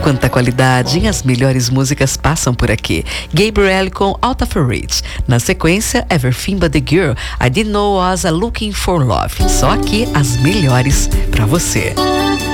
Quanta qualidade, hein? As melhores músicas passam por aqui. Gabriel com Out of Reach. Na sequência, Everything But The Girl, I Didn't Know Was a Looking For Love. Só aqui as melhores pra você.